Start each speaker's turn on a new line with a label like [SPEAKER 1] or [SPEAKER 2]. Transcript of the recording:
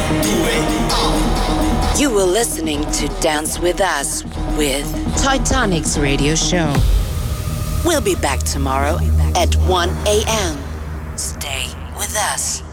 [SPEAKER 1] You were listening to Dance With Us with Titanic's radio show. We'll be back tomorrow at 1 a.m. Stay with us.